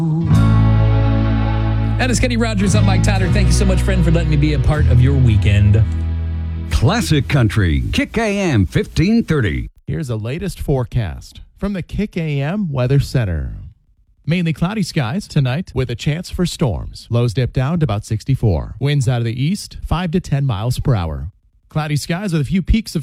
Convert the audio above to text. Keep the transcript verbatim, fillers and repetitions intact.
That is Kenny Rogers. I'm Mike Tyler. Thank you so much, friend, for letting me be a part of your weekend. Classic Country, Kick A M fifteen thirty. Here's the latest forecast from the Kick A M Weather Center. Mainly cloudy skies tonight with a chance for storms. Lows dip down to about sixty-four. Winds out of the east, five to ten miles per hour. Cloudy skies with a few peaks of